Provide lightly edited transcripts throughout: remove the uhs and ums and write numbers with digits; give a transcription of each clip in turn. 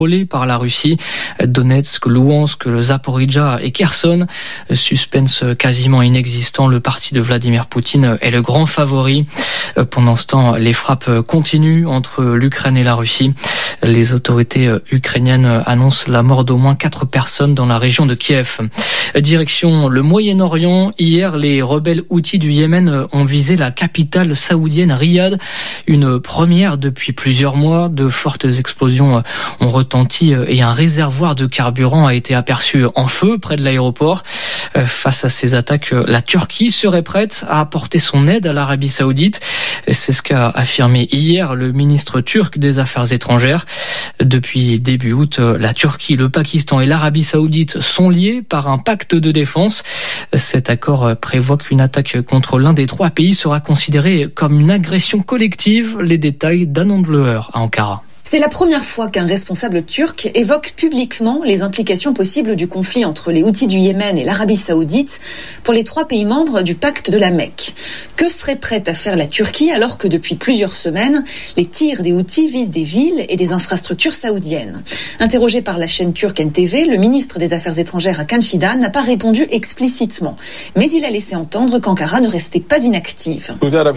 par la Russie. Donetsk, Louhansk, le Zaporijjia et Kherson. Suspense quasiment inexistant. Le parti de Vladimir Poutine est le grand favori. Pendant ce temps, les frappes continuent entre l'Ukraine et la Russie. Les autorités ukrainiennes annoncent la mort d'au moins 4 personnes dans la région de Kiev. Direction le Moyen-Orient. Hier, les rebelles houthis du Yémen ont visé la capitale saoudienne Riyad. Une première depuis plusieurs mois. De fortes explosions ont retenti et un réservoir de carburant a été aperçu en feu près de l'aéroport. Face à ces attaques, la Turquie serait prête à apporter son aide à l'Arabie Saoudite. C'est ce qu'a affirmé hier le ministre turc des Affaires étrangères. Depuis début août, la Turquie, le Pakistan et l'Arabie Saoudite sont liés par un pacte de défense. Cet accord prévoit qu'une attaque contre l'un des 3 pays sera considérée comme une agression collective. Les détails d'Anand Bleuer à Ankara. C'est la première fois qu'un responsable turc évoque publiquement les implications possibles du conflit entre les Houthis du Yémen et l'Arabie Saoudite pour les 3 pays membres du pacte de la Mecque. Que serait prête à faire la Turquie alors que depuis plusieurs semaines, les tirs des Houthis visent des villes et des infrastructures saoudiennes? Interrogé par la chaîne turque NTV, le ministre des Affaires étrangères Hakan Fidan n'a pas répondu explicitement, mais il a laissé entendre qu'Ankara ne restait pas inactive.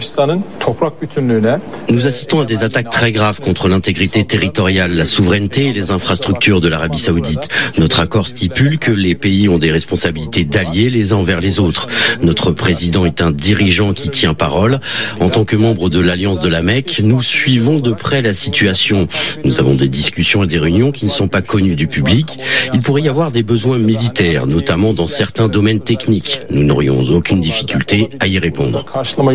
Nous assistons à des attaques très graves contre l'intégrité territoriale, la souveraineté et les infrastructures de l'Arabie Saoudite. Notre accord stipule que les pays ont des responsabilités d'alliés les uns envers les autres. Notre président est un dirigeant qui tient parole. En tant que membre de l'Alliance de la Mecque, nous suivons de près la situation. Nous avons des discussions et des réunions qui ne sont pas connues du public. Il pourrait y avoir des besoins militaires, notamment dans certains domaines techniques. Nous n'aurions aucune difficulté à y répondre.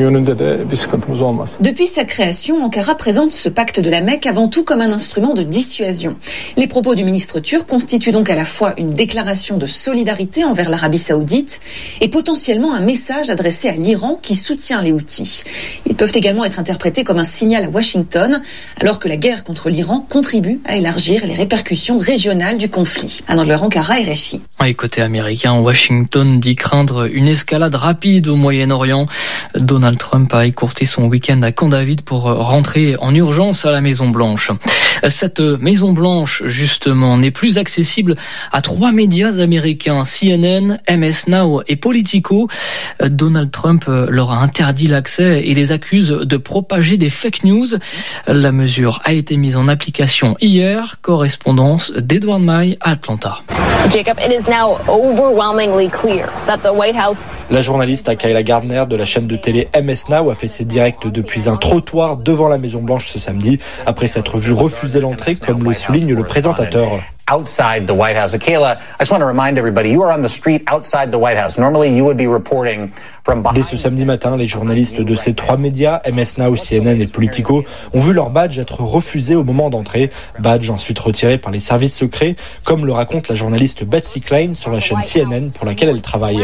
Depuis sa création, Ankara présente ce pacte de la Mecque avant tout comme un instrument de dissuasion. Les propos du ministre turc constituent donc à la fois une déclaration de solidarité envers l'Arabie Saoudite et potentiellement un message adressé à l'Iran qui soutient les Houthis. Ils peuvent également être interprétés comme un signal à Washington, alors que la guerre contre l'Iran contribue à élargir les répercussions régionales du conflit. Anand Bleuer, Ankara, RFI. Et côté américain, Washington dit craindre une escalade rapide au Moyen-Orient. Donald Trump a écourté son week-end à Camp David pour rentrer en urgence à la Maison-Blanche. Cette Maison-Blanche, justement, n'est plus accessible à 3 médias américains, CNN, MS Now et Politico. Donald Trump leur a interdit l'accès et les accuse de propager des fake news. La mesure a été mise en application hier. Correspondance d'Edward May à Atlanta. Jacob, it is now overwhelmingly clear that the White House... La journaliste Kayla Gardner de la chaîne de télé MS Now a fait ses directs depuis un trottoir devant la Maison-Blanche ce samedi, après s'être vue refuser l'entrée, comme le souligne le présentateur. Outside the White House. Kayla, I just want to remind everybody, you are on the street outside the White House. Normally you would be reporting from behind. Dès ce samedi matin, les journalistes de ces 3 médias, MS Now, CNN et Politico, ont vu leur badge être refusé au moment d'entrée. Badge ensuite retiré par les services secrets, comme le raconte la journaliste Betsy Klein sur la chaîne CNN pour laquelle elle travaille.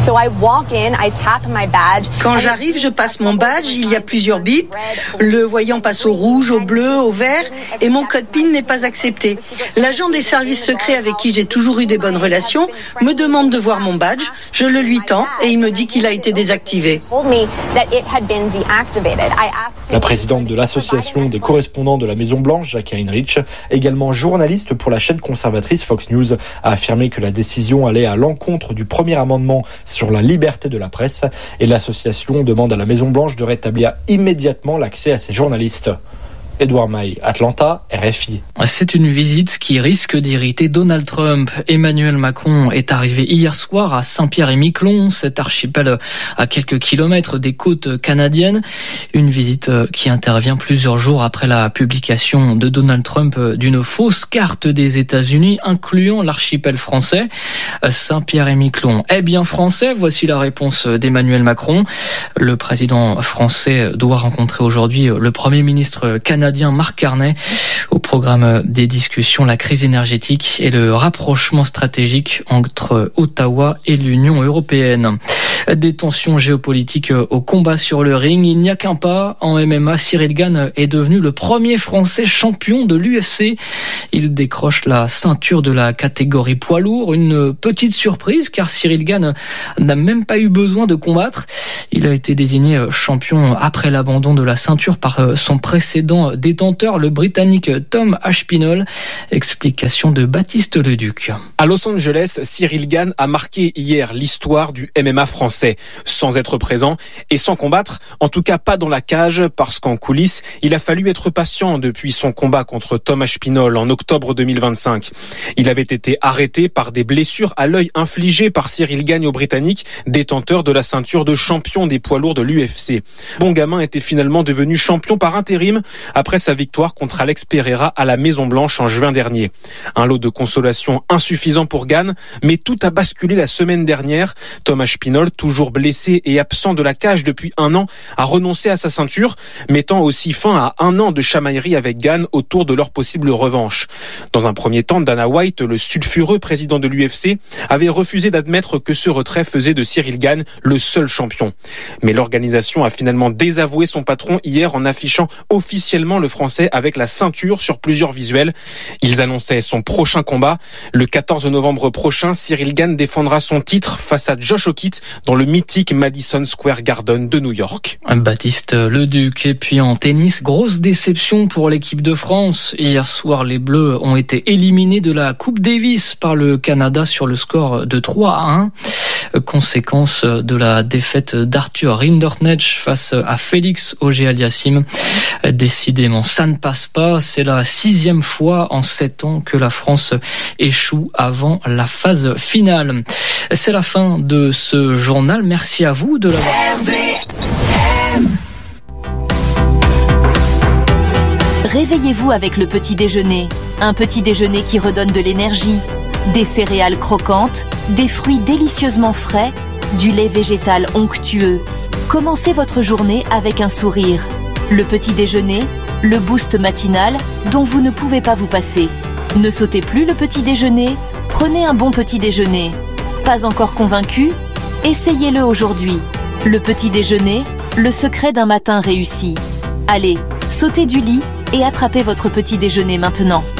Quand j'arrive, je passe mon badge, il y a plusieurs bips. Le voyant passe au rouge, au bleu, au vert, et mon code PIN n'est pas accepté. L'agent des services secrets avec qui j'ai toujours eu des bonnes relations me demande de voir mon badge, je le lui tends et il me dit qu'il a été désactivé. La présidente de l'association des correspondants de la Maison-Blanche, Jackie Heinrich, également journaliste pour la chaîne conservatrice Fox News, a affirmé que la décision allait à l'encontre du premier amendement sur la liberté de la presse et l'association demande à la Maison-Blanche de rétablir immédiatement l'accès à ces journalistes. Edward May, Atlanta, RFI. C'est une visite qui risque d'irriter Donald Trump. Emmanuel Macron est arrivé hier soir à Saint-Pierre-et-Miquelon, cet archipel à quelques kilomètres des côtes canadiennes. Une visite qui intervient plusieurs jours après la publication de Donald Trump d'une fausse carte des États-Unis incluant l'archipel français. Saint-Pierre-et-Miquelon est bien français, voici la réponse d'Emmanuel Macron. Le président français doit rencontrer aujourd'hui le Premier ministre canadien Mark Carney. Au programme des discussions, la crise énergétique et le rapprochement stratégique entre Ottawa et l'Union européenne. Des tensions géopolitiques au combat sur le ring. Il n'y a qu'un pas. En MMA, Cyril Gane est devenu le premier Français champion de l'UFC. Il décroche la ceinture de la catégorie poids lourd. Une petite surprise car Cyril Gane n'a même pas eu besoin de combattre. Il a été désigné champion après l'abandon de la ceinture par son précédent détenteur, le Britannique Tom Aspinall. Explication de Baptiste Leduc. À Los Angeles, Cyril Gane a marqué hier l'histoire du MMA français, sans être présent et sans combattre, en tout cas pas dans la cage, parce qu'en coulisses, il a fallu être patient depuis son combat contre Tom Aspinall en octobre 2025. Il avait été arrêté par des blessures à l'œil infligées par Cyril Gane au Britannique, détenteur de la ceinture de champion des poids lourds de l'UFC. Bon gamin était finalement devenu champion par intérim après sa victoire contre Alex Pereira à la Maison Blanche en juin dernier. Un lot de consolation insuffisant pour Gane, mais tout a basculé la semaine dernière. Tom Aspinall, toujours blessé et absent de la cage depuis 1 an, a renoncé à sa ceinture, mettant aussi fin à 1 an de chamaillerie avec Gane autour de leur possible revanche. Dans un premier temps, Dana White, le sulfureux président de l'UFC, avait refusé d'admettre que ce retrait faisait de Cyril Gane le seul champion. Mais l'organisation a finalement désavoué son patron hier en affichant officiellement le Français avec la ceinture sur plusieurs visuels. Ils annonçaient son prochain combat. Le 14 novembre prochain, Cyril Gane défendra son titre face à Josh Okitt dans le mythique Madison Square Garden de New York. Baptiste Leduc. Et puis en tennis, grosse déception pour l'équipe de France. Hier soir, les Bleus ont été éliminés de la Coupe Davis par le Canada sur le score de 3-1. Conséquence de la défaite d'Arthur Rinderknecht face à Félix Auger-Aliassime. Décidément, ça ne passe pas. C'est la 6e fois en 7 ans que la France échoue avant la phase finale. C'est la fin de ce journal. Merci à vous de l'avoir. Réveillez-vous avec le petit déjeuner. Un petit déjeuner qui redonne de l'énergie. Des céréales croquantes, des fruits délicieusement frais, du lait végétal onctueux. Commencez votre journée avec un sourire. Le petit déjeuner, le boost matinal dont vous ne pouvez pas vous passer. Ne sautez plus le petit déjeuner, prenez un bon petit déjeuner. Pas encore convaincu? Essayez-le aujourd'hui. Le petit déjeuner, le secret d'un matin réussi. Allez, sautez du lit et attrapez votre petit déjeuner maintenant.